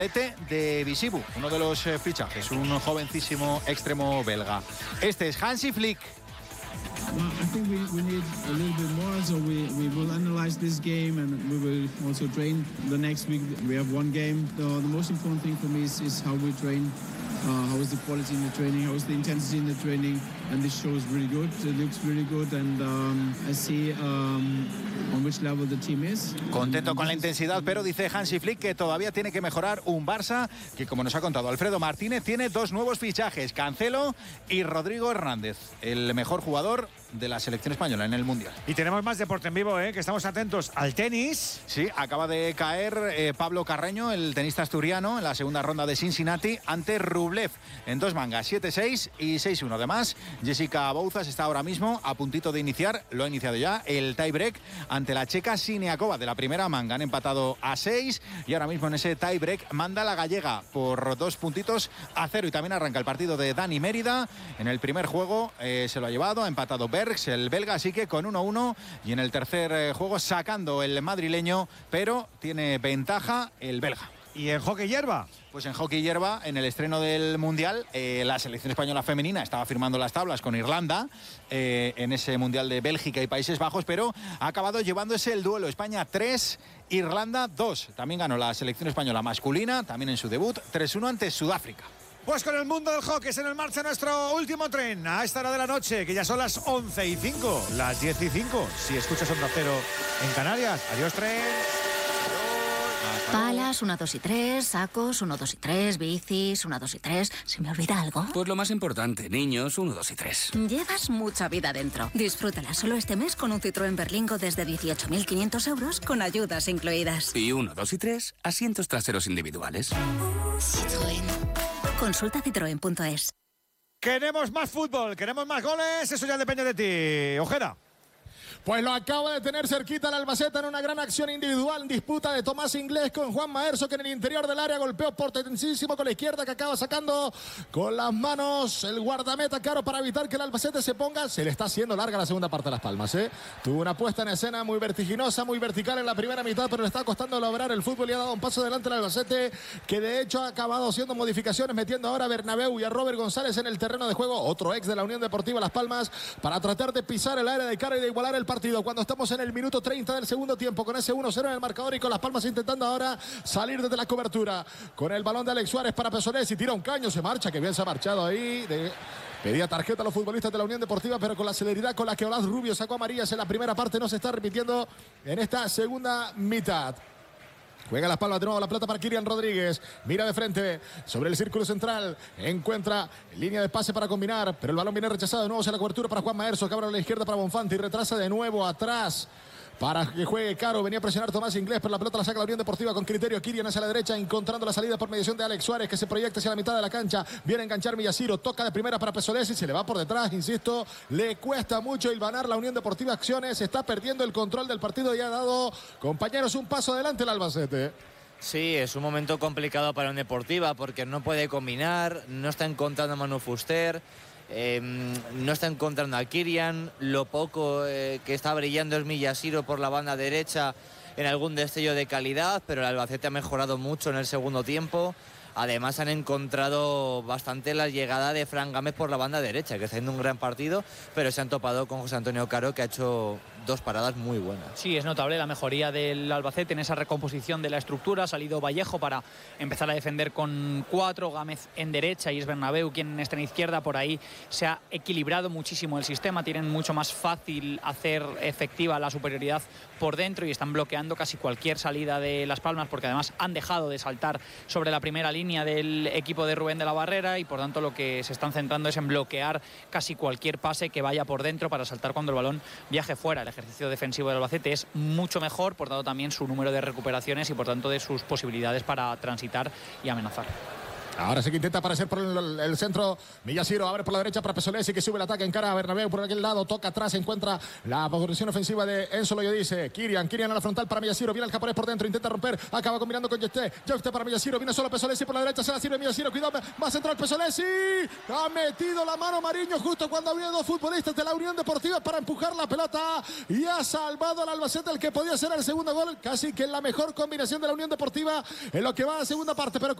de Visibu, uno de los fichajes, un jovencísimo extremo belga. Este es Hansi Flick. I think we need a little bit more, so we will analyze this game and we will also train the next week. We have one game. The most important thing for me is how we train, how is the quality in the training, how is the intensity in the training, and this shows really good. It looks really good, and I see on which level the team is. Contento con la intensidad, pero dice Hansi Flick que todavía tiene que mejorar un Barça que, como nos ha contado Alfredo Martínez, tiene dos nuevos fichajes, Cancelo y Rodrigo Hernández, el mejor jugador de la selección española en el Mundial. Y tenemos más deporte en vivo, que estamos atentos al tenis. Sí, acaba de caer Pablo Carreño, el tenista asturiano, en la segunda ronda de Cincinnati ante Rublev en dos mangas, 7-6 y 6-1. Además, Jessica Bouzas está ahora mismo a puntito de iniciar, lo ha iniciado ya, el tiebreak ante la checa Siniakova de la primera manga. Han empatado a 6 y ahora mismo en ese tiebreak manda la gallega por 2-0. Y también arranca el partido de Dani Mérida. En el primer juego se lo ha llevado, ha empatado Bergs, el belga, así que con 1-1. Y en el tercer juego sacando el madrileño, pero tiene ventaja el belga. ¿Y en hockey hierba? Pues en hockey hierba, en el estreno del Mundial, la selección española femenina estaba firmando las tablas con Irlanda en ese Mundial de Bélgica y Países Bajos, pero ha acabado llevándose el duelo. España 3, Irlanda 2. También ganó la selección española masculina, también en su debut, 3-1 ante Sudáfrica. Pues con el mundo del hockey se nos marcha nuestro último tren a esta hora de la noche, que ya son las 11:05, las 10:05. Si escuchas Onda Cero en Canarias. Adiós, tren. Palas, 1, 2 y 3, sacos, 1, 2 y 3, bicis, 1, 2 y 3. ¿Se me olvida algo? Pues lo más importante, niños, 1, 2 y 3. Llevas mucha vida dentro. Disfrútala solo este mes con un Citroën Berlingo desde 18.500 euros con ayudas incluidas. Y 1, 2 y 3, asientos traseros individuales. Citroën. Consulta citroen.es. Queremos más fútbol, queremos más goles, eso ya depende de ti. Ojeda. Pues lo acaba de tener cerquita el Albacete en una gran acción individual. Disputa de Tomás Inglés con Juan Maerso, que en el interior del área golpeó potentísimo con la izquierda, que acaba sacando con las manos el guardameta Caro para evitar que el Albacete se ponga. Se le está haciendo larga la segunda parte de Las Palmas. Tuvo una puesta en escena muy vertiginosa, muy vertical en la primera mitad, pero le está costando lograr el fútbol y ha dado un paso adelante al Albacete, que de hecho ha acabado haciendo modificaciones, metiendo ahora a Bernabéu y a Robert González en el terreno de juego, otro ex de la Unión Deportiva Las Palmas, para tratar de pisar el área de Caro y de igualar el partido cuando estamos en el minuto 30 del segundo tiempo, con ese 1-0 en el marcador y con Las Palmas intentando ahora salir desde la cobertura con el balón de Alex Suárez para Pesolés y tira un caño, se marcha, que bien se ha marchado ahí. Pedía tarjeta a los futbolistas de la Unión Deportiva, pero con la celeridad con la que Olaz Rubio sacó amarillas en la primera parte no se está repitiendo en esta segunda mitad. Juega Las Palmas de nuevo, la pelota para Kirian Rodríguez. Mira de frente sobre el círculo central. Encuentra línea de pase para combinar, pero el balón viene rechazado de nuevo hacia la cobertura para Juan Maerso, que abre a la izquierda para Bonfanti y retrasa de nuevo atrás para que juegue Caro. Venía a presionar Tomás Inglés, pero la pelota la saca la Unión Deportiva con criterio. Kirian hacia la derecha, encontrando la salida por mediación de Alex Suárez, que se proyecta hacia la mitad de la cancha. Viene a enganchar Villaciro, toca de primera para Pesolés y se le va por detrás, insisto. Le cuesta mucho hilvanar la Unión Deportiva acciones. Está perdiendo el control del partido y ha dado, compañeros, un paso adelante el Albacete. Sí, es un momento complicado para la Unión Deportiva porque no puede combinar, no está encontrando a Manu Fuster, no está encontrando a Kirian. Lo poco que está brillando es Millasiro por la banda derecha en algún destello de calidad, pero el Albacete ha mejorado mucho en el segundo tiempo. Además han encontrado bastante la llegada de Fran Gámez por la banda derecha, que está haciendo un gran partido, pero se han topado con José Antonio Caro, que ha hecho dos paradas muy buenas. Sí, es notable la mejoría del Albacete en esa recomposición de la estructura. Ha salido Vallejo para empezar a defender con 4, Gámez en derecha y es Bernabéu quien está en izquierda. Por ahí se ha equilibrado muchísimo el sistema, tienen mucho más fácil hacer efectiva la superioridad por dentro y están bloqueando casi cualquier salida de Las Palmas, porque además han dejado de saltar sobre la primera línea del equipo de Rubén de la Barrera y por tanto lo que se están centrando es en bloquear casi cualquier pase que vaya por dentro para saltar cuando el balón viaje fuera. El ejercicio defensivo del Albacete es mucho mejor, por tanto también su número de recuperaciones y por tanto de sus posibilidades para transitar y amenazar. Ahora sí que intenta aparecer por el centro. Millasiro abre por la derecha para Pesolesi, que sube el ataque, encara a Bernabéu por aquel lado, toca atrás, encuentra la posición ofensiva de Enzo Loyodice. Kirian a la frontal para Millasiro, viene el japonés por dentro, intenta romper, acaba combinando con Jefté para Millasiro, viene solo Pesolesi por la derecha, se la sirve Millasiro, cuidado, va a centrar Pesolesi. Ha metido la mano Mariño justo cuando había dos futbolistas de la Unión Deportiva para empujar la pelota y ha salvado al Albacete, el que podía ser el segundo gol, casi que la mejor combinación de la Unión Deportiva en lo que va a la segunda parte, pero